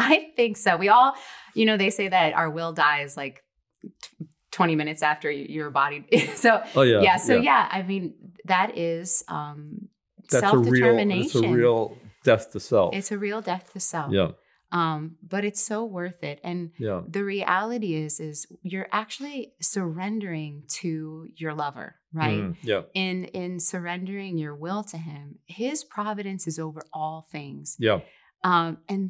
I think so. We all, they say that our will dies like 20 minutes after your body. So, yeah. So, I mean, that is self-determination. It's a real death to self. It's a real death to self. Yeah. But it's so worth it. And the reality is you're actually surrendering to your lover, right? In surrendering your will to him, his providence is over all things. Yeah. And